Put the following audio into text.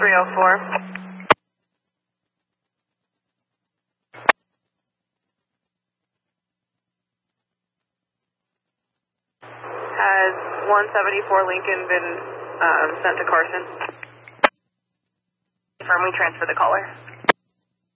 304. Has 174 Lincoln been sent to Carson? Confirm we transfer the caller.